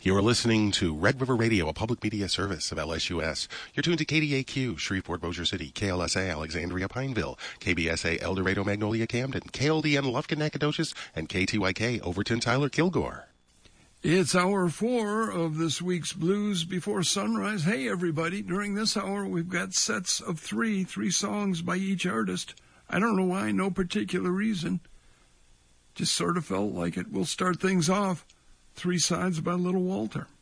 You are listening to Red River Radio, a public media service of LSUS. You're tuned to KDAQ, Shreveport, Bossier City, KLSA, Alexandria, Pineville, KBSA, El Dorado, Magnolia, Camden, KLDN, Lufkin, Nacogdoches, and KTYK, Overton, Tyler, Kilgore. It's hour 4 of this week's Blues Before Sunrise. Hey, everybody, during this hour, we've got sets of three songs by each artist. I don't know why, no particular reason. Just sort of felt like it. We'll start things off. 3 sides by Little Walter.